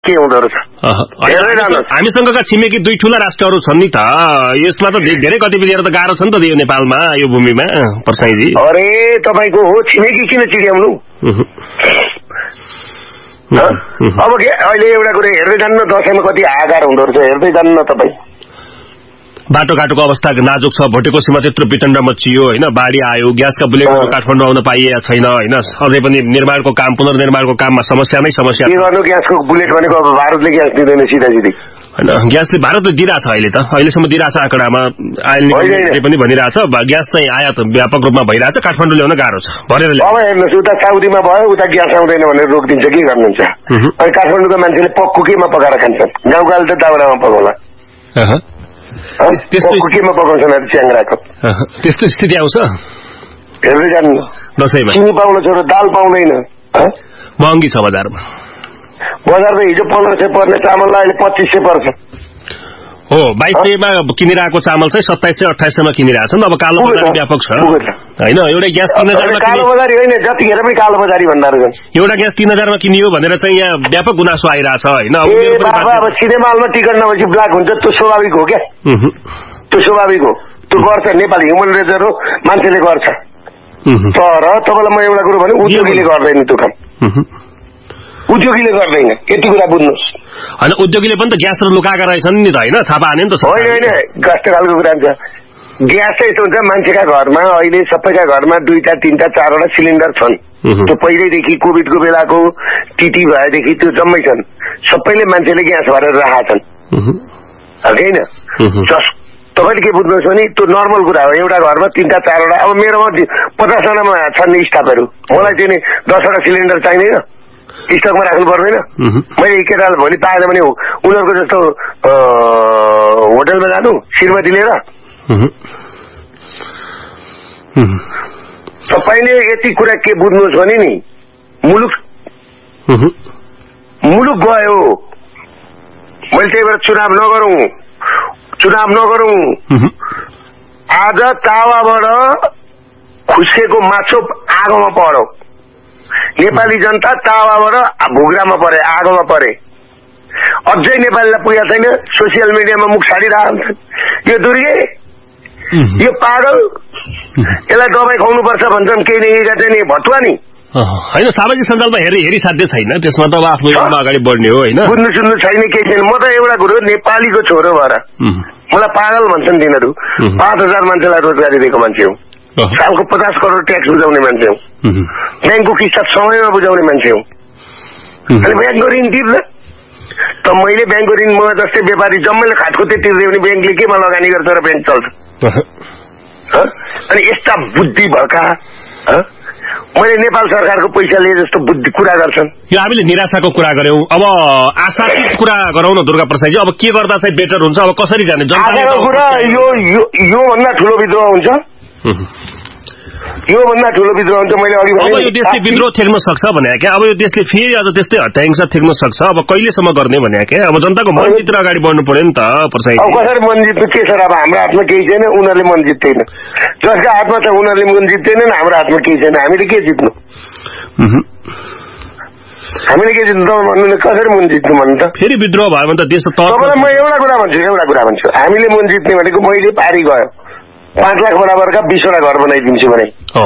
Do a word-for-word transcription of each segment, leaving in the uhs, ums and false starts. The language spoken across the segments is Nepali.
के हुँदो रहेछ। हामीसँगका छिमेकी दुई ठूला राष्ट्रहरू छन् नि त, यसमा त धेरै गतिविधिहरू त गाह्रो छ नि त यो नेपालमा, यो भूमिमा पर्साईजी। अरे तपाईको हो छिमेकी किन चिड्याउनु? अब के अहिले एउटा कुरा हेर्दै जान्न, दशैंमा कति हाहाकार हुँदो रहेछ हेर्दै जान्न तपाईँ। बाटोघाटोको अवस्था नाजुक छ, भोटेकोसीमा त्यत्रो विटण्ड मचियो होइन, बाढी आयो, ग्यासका बुलेटहरू काठमाडौँ आउन पाइएका छैन होइन, अझै पनि निर्माणको काम पुनर्निर्माणको काममा समस्या नै समस्या। के गर्नु, ग्यासको बुलेट भनेको अब भारतले ग्यास दिँदैन सिधा सिधै होइन, ग्यासले भारतले दिइरहेछ अहिले त, अहिलेसम्म दिइरहेछ आँकडामा, आइएलले पनि भनिरहेछ ग्यास चाहिँ आयात व्यापक रूपमा भइरहेछ, काठमाडौँ ल्याउन गाह्रो छ भनेर। अब हेर्नुहोस् उता साउदीमा भयो, उता ग्यास आउँदैन भनेर रोकिदिन्छ, के गर्नुहुन्छ? अनि काठमाडौँका मान्छेले पक्कु केमा पकाएर खान्छन्? गाउँकाले त दाउरामा पकाउला, केमा पकाउँछन् च्याङ्ग्राको? त्यस्तो स्थिति आउँछ हेर्दै जानु। दसैँमा चिनी पाउन छोडेर दाल पाउँदैन, महँगी छ बजारमा। बजारमा हिजो पन्ध्र सय पर्ने चामल अहिले पच्चिस सय पर्छ। हो, बाइस सयमा किनिरहेको चामल चाहिँ सत्ताइस सय अठाइस सयमा किनिरहेछ नि त। अब कालो बजारी व्यापक छ होइन, एउटा ग्यास तीन हजारमा कालो बजारी होइन, जतिखेर पनि कालो बजारी भण्डार एउटा ग्यास तीन हजारमा किनियो भनेर चाहिँ यहाँ व्यापक गुनासो आइरहेछ होइन। अब सिनेमा हलमा टिकट नभएपछि ब्ल्याक हुन्छ, त्यो स्वाभाविक हो क्या, त्यो स्वाभाविक हो, त्यो गर्छ नेपाली ह्युमन नेचर हो, मान्छेले गर्छ। तर तपाईँलाई म एउटा कुरो भने उद्योगीले गर्दैन त्यो काम, उद्योगीले गर्दैन, यति कुरा बुझ्नुहोस्। होइन उद्योगीले पनि त ग्यासहरू लुकाएका रहेछन् नि त होइन, छापा हाने नि त। होइन होइन कस्तो खालको कुरा हुन्छ, ग्यास चाहिँ यस्तो हुन्छ मान्छेका घरमा अहिले सबैका घरमा दुईटा तिनवटा चारवटा सिलिन्डर छन्, त्यो पहिल्यैदेखि कोभिडको बेलाको टिटी भएदेखि त्यो जम्मै छन्, सबैले मान्छेले ग्यास भरेर राखेका छन् होइन। जस तपाईँले के बुझ्नुहोस् भने त्यो नर्मल कुरा हो, एउटा घरमा तिनवटा चारवटा, अब मेरोमा पचासजनामा छन् नि स्टाफहरू, मलाई चाहिँ नि दसवटा सिलिन्डर चाहिँदैन, स्टकमा राख्नु पर्दैन। मैले केटालाई भोलि पाएन भने उनीहरूको जस्तो होटलमा जानु श्रीमती लिएर। तपाईँले यति कुरा के बुझ्नुहोस् भने नि मुलुक मुलुक गयो, मैले त्यही भएर चुनाव नगरौँ चुनाव नगरौँ आज तावाबाट खुसेको माछो आगोमा पढौ, नेपाली जनता तावाबाट भुग्रामा परे, आगोमा परे, अझै नेपालीलाई पुगेको छैन, सोसियल मिडियामा मुख छाडिरहन्छन्। यो दुर्गे, यो पागल, यसलाई दबाई खुवाउनुपर्छ भन्छन्, केही नगेका चाहिँ नि भटुवा नि होइन, सामाजिक सञ्जालमा हेरी हेरी साध्य छैन, त्यसमा त अब आफ्नो योगमा अगाडि बढ्ने हो होइन। बुझ्नु सुन्नु छैन, केही छैन। म त एउटा कुरो नेपालीको छोरो भएर मलाई पागल भन्छन् तिनीहरू, पाँच हजार मान्छेलाई रोजगारी दिएको मान्छे हो, सालको पचास करोड ट्याक्स बुझाउने मान्छे हो, ब्याङ्कको किस्ता समयमा बुझाउने मान्छे हो, अनि ब्याङ्कको ऋण तिर्छ त। मैले ब्याङ्कको ऋण म जस्तै व्यापारी जम्मैले खाटखुट्टे तिर्दै भने ब्याङ्कले केमा लगानी गर्छ र ब्याङ्क चल्छ? अनि यस्ता बुद्धि भएका मैले नेपाल सरकारको पैसा लिए जस्तो बुद्धि कुरा गर्छन्। यो हामीले निराशाको कुरा गर्यौं, अब आशातीत कुरा गरौँ न दुर्गा प्रसादजी। अब के गर्दा चाहिँ बेटर हुन्छ, अब कसरी जाने? जनताको कुरा यो यो भन्दा ठुलो विद्रोह हुन्छ, यो भन्दा ठुलो विद्रोह हुन्छ। मैले अघि भने अब यो देशले विद्रोह थेक्न सक्छ भने क्या, अब यो देशले फेरि अझ त्यस्तै हत्या हिंसा थेक्न सक्छ, अब कहिलेसम्म गर्ने भने क्या? अब जनताको मन जितेर अगाडि बढ्नु पर्यो नि त प्रसाद। अब कसरी मन जित्नु के छ र? अब हाम्रो हातमा केही छैन, उनीहरूले मन जित्दैन। जसका हातमा छ उनीहरूले मन जित्दैनन्, हाम्रो हातमा केही छैन, हामीले के जित्नु? हामीले के जित्नु भन्नु, कसरी मन जित्नु भन्नु त? फेरि विद्रोह भयो भने त देश त। तपाईँलाई म एउटा कुरा भन्छु, एउटा कुरा भन्छु, हामीले मन जित्ने भनेको मैले पारी गयो पाँच लाख बराबरका बिसवटा घर बनाइदिन्छु भने हो।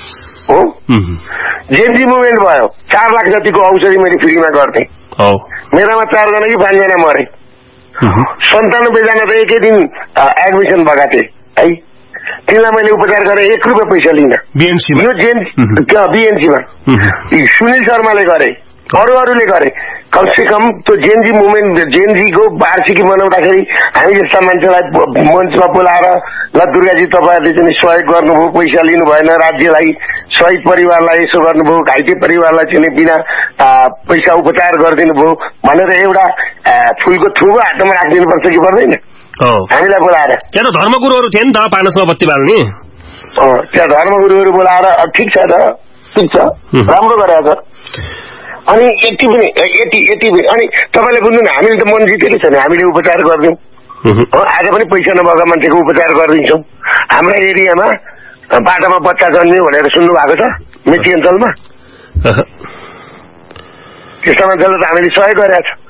जेएनजी मुभमेन्ट भयो, चार लाख जतिको औषधि मैले फ्रीमा गर्थेँ, मेरामा चारजना कि पाँचजना मरे, सन्तानब्बे जना त एकै दिन एडमिसन भएका थिए है, तिनलाई मैले उपचार गरेँ, एक रुपियाँ पैसा लिन। बिएनसीमा यो जेएनजी बिएनसीमा सुनिल शर्माले गरे, अरू अरूले गरे। कमसे कम त्यो जेएनजी मुभमेन्ट जेएनजीको वार्षिकी मनाउँदाखेरि हामी जस्ता मान्छेलाई मञ्चमा बोलाएर ल दुर्गाजी तपाईँहरूले चाहिँ सहयोग गर्नुभयो, पैसा लिनु भएन, राज्यलाई शहीद परिवारलाई यसो गर्नुभयो, घाइते परिवारलाई चाहिँ बिना पैसा उपचार गरिदिनु भयो भनेर एउटा फुलको थुगो हातमा राखिदिनुपर्छ कि पर्दैन हामीलाई बोलाएर? त्यहाँ त धर्मगुरुहरू थिए नि त पानसमा बत्ती बाल्ने, त्यहाँ धर्मगुरुहरू बोलाएर ठिक छ त, ठिक छ, राम्रो गरेको छ। अनि यति पनि यति यति अनि तपाईँले बुझ्नु न, हामीले त मन जितेको छैन, हामीले उपचार गरिदिउँ। आज पनि पैसा नभएका मान्छेको उपचार गरिदिन्छौँ। हाम्रा एरियामा बाटोमा बच्चा जन्मियो भनेर सुन्नु भएको छ मेची अञ्चलमा? त्यस्ता मान्छेलाई त हामीले सहयोग गरेका छ।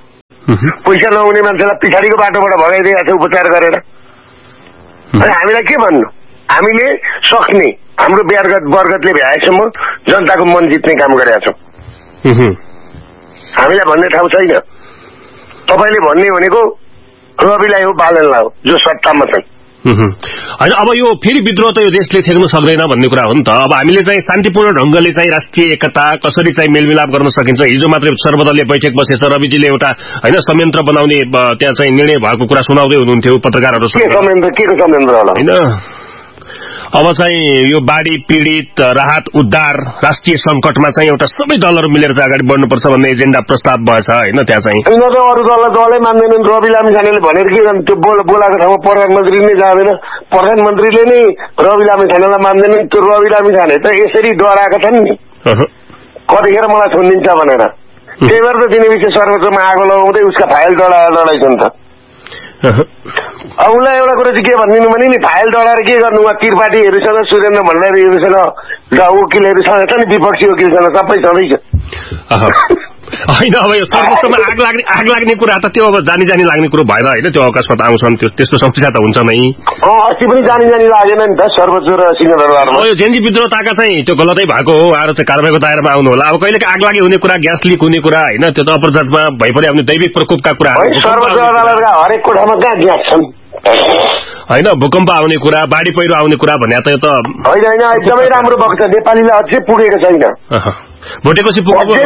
पैसा नहुने मान्छेलाई पछाडिको बाटोबाट भगाइदिएको छ उपचार गरेर। अनि हामीलाई के भन्नु? हामीले सक्ने हाम्रो वर्गत वर्गतले भ्याएसम्म जनताको मन जित्ने काम गरेका छौँ। हामीलाई भन्ने ठाउँ छैन। तपाईँले भन्ने भनेको रविलाई हो, बालनलाई हो, जो सत्तामा छन्। होइन, अब यो फेरि विद्रोह त यो देशले थेक्न सक्दैन भन्ने कुरा हो नि त। अब हामीले चाहिँ शान्तिपूर्ण ढंगले चाहिँ राष्ट्रिय एकता कसरी चाहिँ मेलमिलाप गर्न सकिन्छ। हिजो मात्रै सर्वदलीय बैठक बसेछ, रविजीले एउटा होइन संयन्त्र बनाउने त्यहाँ चाहिँ निर्णय भएको कुरा सुनाउँदै हुनुहुन्थ्यो पत्रकारहरूसँग। के संयन्त्र, के को संयन्त्र होला होइन? अब चाहिँ यो बाढी पीडित राहत उद्धार राष्ट्रिय संकटमा चाहिँ एउटा सबै दलहरू मिलेर चाहिँ अगाडि बढ्नुपर्छ भन्ने एजेन्डा प्रस्ताव भएछ होइन। त्यहाँ चाहिँ अरू दललाई दलै मान्दैनन्। रवि लामिछानेले भनेर के गर्नु? त्यो बोलाएको ठाउँमा प्रधानमन्त्री नै जाँदैन, प्रधानमन्त्रीले नै रवि लामिछानेलाई मान्दैनन्। त्यो रवि लामिछाने त यसरी डराएका छन् नि कतिखेर मलाई छुनिदिन्छ भनेर। त्यही भएर त तिनी विषय सर्वोच्चमा आगो लगाउँदै उसका फाइल डढाएर डढाइछन् त। अब उसलाई एउटा कुरो चाहिँ के भनिदिनु भने नि, फाइल डढाएर के गर्नु? उहाँ त्रिपाठीहरूसँग सुरेन्द्र भण्डारीहरूसँग वकिलहरूसँग छ नि, विपक्षी वकिलसँग सबै छँदैछ होइन। अब यो सर्वोच्चमा आग लाग्ने आग लाग्ने कुरा त त्यो अब जानी जानी लाग्ने कुरो भएर होइन, त्यो अकस्मात आउँछन्, त्यो त्यस्तो समस्या त हुन्छ नै। अस्ति पनि जानी जानी लागेन नि त सर्वोच्च र सिंहदरबारमा। यो जेन्जी विद्रोह ताका चाहिँ त्यो गलतै भएको हो, आएर चाहिँ कारबाहीको दायरामा आउनु होला। अब कहिले आग लागि हुने कुरा, ग्यास लिक हुने कुरा होइन, त्यो त अपरजातमा भइपरि आउने दैविक प्रकोपका कुराहरू। सर्वोच्च अदालतका हरेक कोठामा कहाँ ग्यास छन् होइन? भूकम्प आउने कुरा, बाढी पहिरो आउने कुरा भने त यो त होइन होइन, एकदमै राम्रो भएको छ। नेपालीलाई अझै पुगेको छैन। भोटेकोसी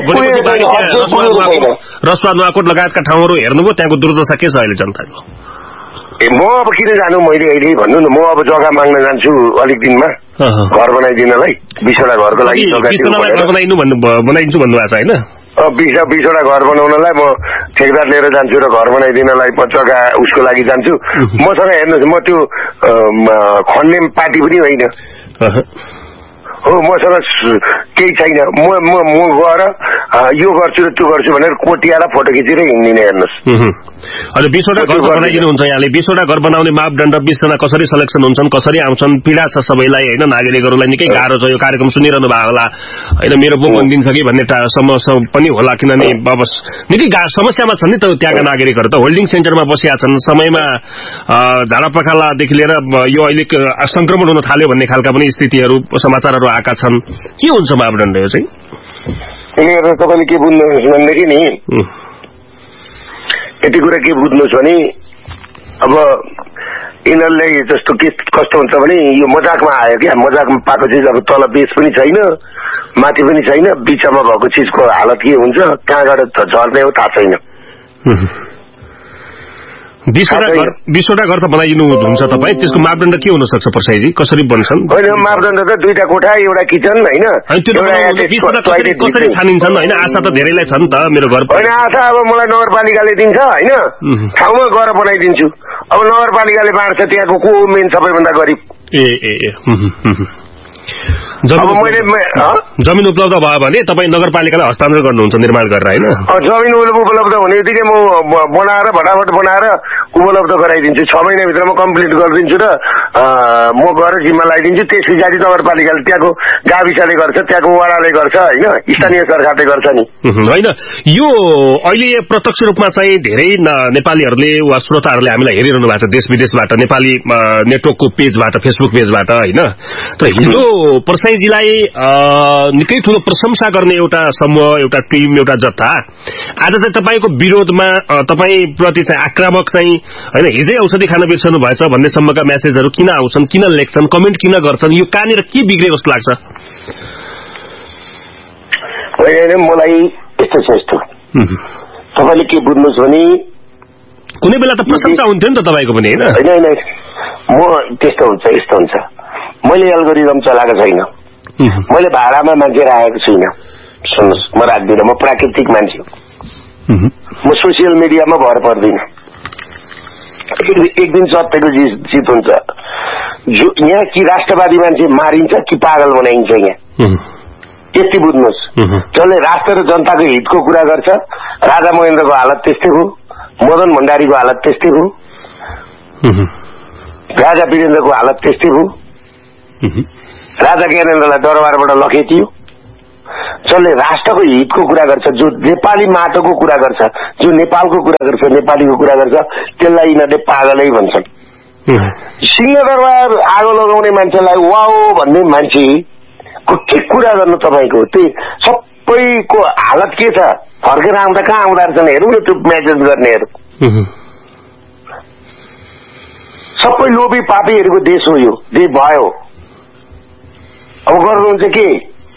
रसुवा नुवाकोट लगायतका ठाउँहरू हेर्नुभयो, त्यहाँको दुर्दशा के छ अहिले जनताको? ए म अब किन जानु, मैले अहिले भन्नु न, म अब जग्गा माग्न जान्छु अलिक दिनमा घर बनाइदिनलाई, बिसवटा घरको लागि बनाइदिनु भन्नु बनाइदिन्छु भन्नुभएको छ होइन? बिस बिसवटा घर बनाउनलाई म ठेकदार लिएर जान्छु र घर बनाइदिनलाई म जग्गा उसको लागि जान्छु। मसँग हेर्नुहोस्, म त्यो खन्ने पार्टी पनि होइन हो, मसँग केही छैन। म म म गएर यो गर्छु र त्यो गर्छु भनेर कोटियाएर फोटो खिचेर हिँड्दिनँ। हेर्नुहोस्, अहिले बिसवटा घर बनाइदिनुहुन्छ यहाँले। बिसवटा घर बनाउने मापदण्ड, बिसजना कसरी सेलेक्सन हुन्छन्, कसरी आउँछन्, पीडा छ सबैलाई होइन, नागरिकहरूलाई निकै गाह्रो छ। यो कार्यक्रम सुनिरहनु भएको होला होइन, मेरो पो बनिदिन्छ कि भन्ने समस्या पनि होला, किनभने अब निकै समस्यामा छन् नि त त्यहाँका नागरिकहरू। त होल्डिङ सेन्टरमा बसिया छन्, समयमा झाडापखालादेखि लिएर यो अहिले संक्रमण हुन थाल्यो भन्ने खालका पनि स्थितिहरू समाचारहरू आएका छन्। के हुन्छ मापदण्ड यो चाहिँ? तपाईँले के बुझ्नुहोस् भनेदेखि नि, यति कुरा के बुझ्नुहोस् भने अब यिनीहरूलाई जस्तो के कस्तो हुन्छ भने यो मजाकमा आयो क्या। मजाकमा पाएको चिज अब तल बेस पनि छैन, माथि पनि छैन, बिचमा भएको चिजको हालत के हुन्छ, कहाँबाट झर्ने हो थाहा छैन। बिसवटा घर त बनाइदिनु हुन्छ तपाईँ, त्यसको मापदण्ड के हुन सक्छ पर्साईजी, कसरी बन्छन्? होइन, मापदण्ड त दुईटा कोठा एउटा किचन होइन, कसरी छानिन्छन् होइन? आशा त धेरैलाई छ नि त मेरो घर होइन। आशा अब मलाई नगरपालिकाले दिन्छ होइन, ठाउँमा गएर बनाइदिन्छु। अब नगरपालिकाले बाँड्छ, त्यहाँको को मेन सबैभन्दा गरिब। ए ए जमिन उपलब्ध भयो भने तपाईँ नगरपालिकालाई हस्तान्तरण गर्नुहुन्छ निर्माण गरेर होइन? जमिन उपलब्ध हुने बित्तिकै म बनाएर फटाफट बनाएर उपलब्ध गराइदिन्छु। छ महिनाभित्रमा कम्प्लिट गरिदिन्छु र म गएर जिम्मा लगाइदिन्छु। त्यस पछाडि नगरपालिकाले त्यहाँको गाविसले गर्छ, त्यहाँको वडाले गर्छ होइन, स्थानीय सरकारले गर्छ नि होइन। यो अहिले प्रत्यक्ष रूपमा चाहिँ धेरै नेपालीहरूले वा श्रोताहरूले हामीलाई हेरिरहनु भएको छ देश विदेशबाट, नेपाली नेटवर्कको पेजबाट, फेसबुक पेजबाट होइन। त हिजो पर्साईजीलाई निकै ठुलो प्रशंसा गर्ने एउटा समूह, एउटा टिम, एउटा जत्था आज चाहिँ तपाईँको विरोधमा, तपाईँप्रति चाहिँ आक्रामक चाहिँ होइन, हिजै औषधि खान बिर्सनु भएछ भन्ने सम्मका म्यासेजहरू किन आउँछन्, किन लेख्छन्, कमेन्ट किन गर्छन्? यो कहाँनिर के बिग्रे जस्तो लाग्छ? मलाई यस्तो छ यस्तो तपाईँले के बुझ्नुहोस् भने कुनै बेला त प्रशंसा हुन्थ्यो नि त तपाईँको पनि होइन? होइन होइन, म त्यस्तो हुन्छ यस्तो हुन्छ। मैले एल्गोरिदम चलाएको छैन, मैले भाडामा मान्छे राखेको छुइनँ। सुन्नुहोस्, म राख्दिनँ, म प्राकृतिक मान्छे हो, म सोसियल मिडियामा भर पर्दिनँ। एक दिन सत्यको जित हुन्छ। जो यहाँ कि राष्ट्रवादी मान्छे मारिन्छ कि पागल बनाइन्छ यहाँ, यति बुझ्नुहोस्। जसले राष्ट्र र जनताको हितको कुरा गर्छ, राजा महेन्द्रको हालत त्यस्तै हो, मदन भण्डारीको हालत त्यस्तै हो, राजा वीरेन्द्रको हालत त्यस्तै हो। राजा ज्ञानेन्द्रलाई दरबारबाट लखेटियो जसले राष्ट्रको हितको कुरा गर्छ, जो नेपाली माटोको कुरा गर्छ, जो नेपालको कुरा गर्छ, नेपालीको कुरा गर्छ, त्यसलाई यिनीहरूले पागलै भन्छन्। सिंहदरबार आगो लगाउने मान्छेलाई वाओ भन्ने मान्छेको के कुरा गर्नु तपाईँको? त्यो सबैको हालत के छ? फर्केर आउँदा कहाँ आउँदा रहेछन् हेरौँ न त्यो म्यासेज गर्नेहरू। सबै लोभी पापीहरूको देश हो यो, जे भयो। अब गर्नुहुन्छ के?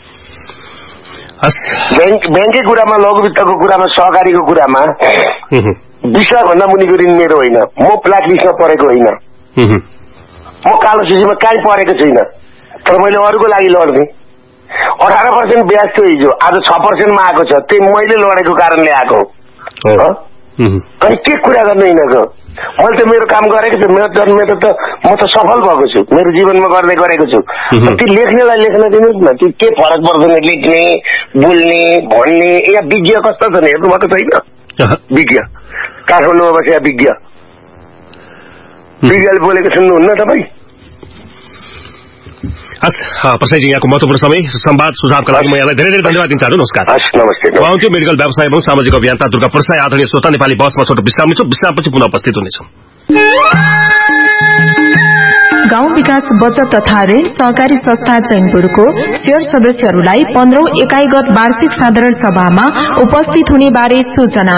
ब्याङ्क ब्याङ्ककै कुरामा, लघुवित्तको कुरामा, सहकारीको कुरामा बिस लाख भन्दा मुनिको ऋण मेरो होइन, म ब्ल्याक लिस्टमा परेको होइन, म कालो सूचीमा कहीँ परेको छैन, तर मैले अरूको लागि लड्ने। अठार पर्सेन्ट ब्याज थियो हिजो, आज छ पर्सेन्टमा आएको छ, त्यही मैले लडेको कारणले आएको। अनि के कुरा गर्नु यिनीहरूको? मैले त मेरो काम गरेको छु, मेरो त मेरो त म त सफल भएको छु, मेरो जीवनमा गर्दै गरेको छु। त्यो लेख्नेलाई लेख्न दिनुहोस् न, त्यो के फरक पर्दैन लेख्ने, बोल्ने, भन्ने। यहाँ विज्ञ कस्तो छ हेर्नु भएको छैन? विज्ञ काठमाडौँमा बसेका विज्ञ विज्ञले बोलेको सुन्नुहुन्न तपाईँ? हस् प्रसाईजी, यहाँको महत्वपूर्ण समय संवाद सुझावका लागि म यहाँलाई धेरै धेरै धन्यवाद दिन चाहन्छु। नमस्कार। नमस्ते। उहाँको मेडिकल व्यवसाय एवं सामाजिक अभियन्ता दुर्गा प्रसाई। आदरणीय श्रोता, नेपाली बसमा छोटो विश्राम लिन्छौँ, विश्रामपछि पुनः उपस्थित हुनेछौँ। गाउँ विकास बचत तथा ऋण सहकारी संस्था चैनपुरको शेयर सदस्यहरूलाई पन्ध्रौं एकाइगत वार्षिक साधारण सभामा उपस्थित हुने बारे सूचना।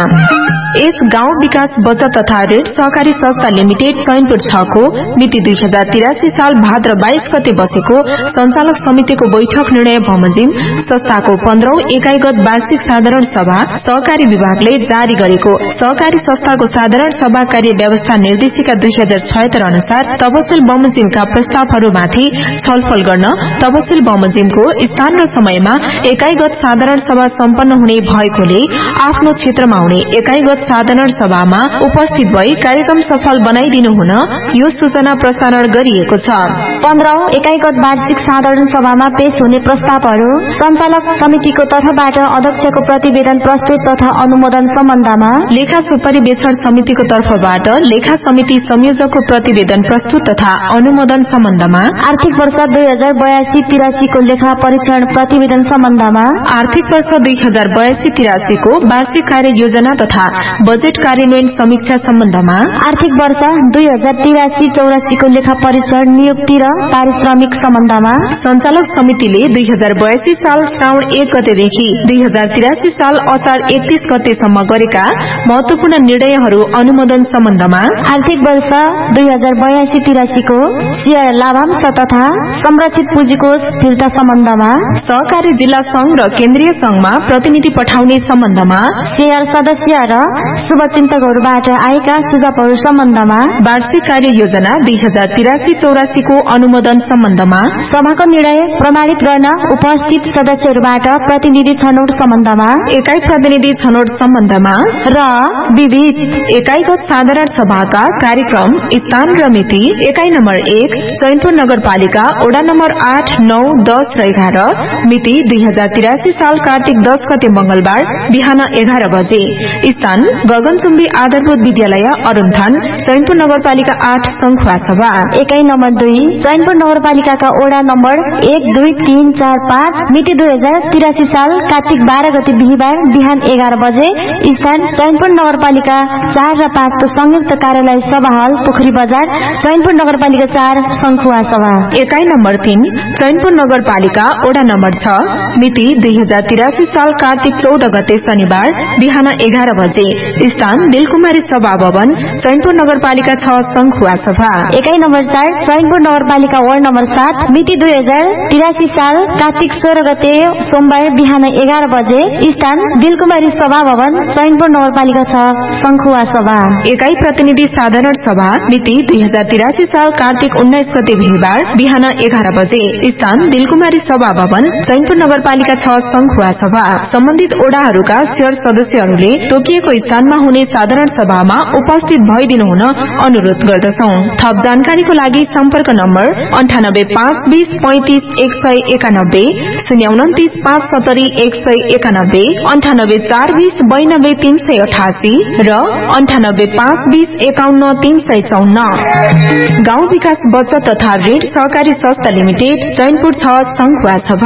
यस गाउँ विकास बचत तथा ऋण सहकारी संस्था लिमिटेड चैनपुर छ को मिति दुई हजार तिरासी साल भाद्र बाइस गते बसेको संचालक समितिको बैठक निर्णय बमोजिम संस्थाको पन्ध्रौं एकाइगत वार्षिक साधारण सभा सहकारी विभागले जारी गरेको सहकारी संस्थाको साधारण सभा कार्य व्यवस्था निर्देशिका दुई हजार छयत्तर अनुसार तपसिल बमोजिमका प्रस्तावहरूमाथि छलफल गर्न तपसिल बमोजिमको स्थान र समयमा एकाइगत साधारण सभा सम्पन्न हुने भएकोले आफ्नो क्षेत्रमा हुने एकाइगत साधारण सभामा उपस्थित भई कार्यक्रम सफल बनाइदिनु हुन यो सूचना प्रसारण गरिएको छ। पन्ध्रौं एकाइगत वार्षिक साधारण सभामा पेश हुने प्रस्तावहरू सञ्चालक समितिको तर्फबाट अध्यक्षको प्रतिवेदन प्रस्तुत तथा अनुमोदन सम्बन्धमा लेखा परिवेक्षण समितिको तर्फबाट लेखा समिति संयोजकको प्रतिवेदन प्रस्तुत तथा अनुमोदन सम्बन्धमा आर्थिक वर्ष दुई हजार बयासी तिरासीको लेखा परीक्षण प्रतिवेदन सम्बन्धमा आर्थिक वर्ष दुई हजार बयासी तिरासीको वार्षिक कार्य योजना तथा बजेट कार्यान्वयन समीक्षा सम्बन्धमा आर्थिक वर्ष दुई हजार तिरासी चौरासीको लेखा परीक्षण नियुक्ति र पारिश्रमिक सम्बन्धमा सञ्चालक समितिले दुई हजार बयासी साल श्रावण एक गतेदेखि दुई हजार तिरासी साल असार एकतीस गतेसम्म गरेका महत्वपूर्ण निर्णयहरू अनुमोदन सम्बन्धमा आर्थिक वर्ष दुई हजार बयासी तिरासीको शेयर लाभांश तथा संरक्षित पुँजीकोष फिर्ता सम्बन्धमा सहकारी जिल्ला संघ र केन्द्रीय संघमा प्रतिनिधि पठाउने सम्बन्धमा शेयर सदस्य र शुभचिन्तकहरूबाट आएका सुझावहरू सम्बन्धमा वार्षिक कार्य योजना दुई हजार तिरासी चौरासीको अनुमोदन सम्बन्धमा सभाको निर्णय प्रमाणित गर्न उपस्थित सदस्यहरूबाट प्रतिनिधि छनौट सम्बन्धमा एकाइ प्रतिनिधि छनौट सम्बन्धमा र विविध एकाइगत साधारण सभाका कार्यक्रम स्थान र मिति एकाइ नम्बर एक चैनपुर नगरपालिका वडा नम्बर आठ नौ दस र एघार मिति दुई हजार तिरासी साल कार्तिक दस गते मंगलबार बिहान एघार बजे स्थान गगनचुम्बी आधारभूत विद्यालय अरुणथान चैनपुर नगरपालिका आठ संखुवा सभा एकाइ नम्बर दुई चैनपुर नगरपालिकाका वडा नम्बर एक दुई तीन चार पाँच मिति दुई हजार तिरासी साल कार्तिक बाह्र गते बिहिबार बिहान एघार बजे स्थान चैनपुर नगरपालिका चार र पाँचको संयुक्त कार्यालय सभा हल पोखरी बजार चैनपुर नगरपालिका चार संखुवा सभा एकाइ नम्बर तीन चैनपुर नगरपालिका वडा नम्बर छ मिति दुई हजार तिरासी साल कार्तिक चौध गते शनिबार बिहान एघार बजे स्थान दिलकुमारी सभा भवन चैनपुर नगरपालिका छ संखुवा सभा एकाइ नम्बर चार चैनपुर नगरपालिका वार्ड नम्बर सात मिति दुई हजार तिरासी साल कार्तिक सोह्र गते सोमबार बिहान एघार बजे स्थान दिलकुमारी सभा भवन चैनपुर नगरपालिका छ संखुवा सभा एकाइ प्रतिनिधि साधारण सभा मिति दुई हजार तिरासी साल कार्तिक उन्नाइस गते बिहिबार बिहान एघार बजे स्थान दिलकुमारी सभा भवन चैनपुर नगरपालिका छ संखुवा सभा सम्बन्धित ओडाहरूका शेयर सदस्यहरूले तोकिएको स्थानमा हुने साधारण सभामा उपस्थित भइदिनु हुन अनुरोध गर्दछौ। थप जानकारीको लागि सम्पर्क नम्बर अन्ठानब्बे पाँच बीस पैंतिस एक सय एकानब्बे शून्य उन्तिस पाँच सत्तरी एक सय एकानब्बे अन्ठानब्बे चार बीस बयानब्बे तीन सय अठासी र अन्ठानब्बे पाँच बीस एकाउन्न तीन सय चौन्न। गाउँ विकास बचत तथा ऋण सहकारी संस्था लिमिटेड चैनपुर छ संखुवा सभा।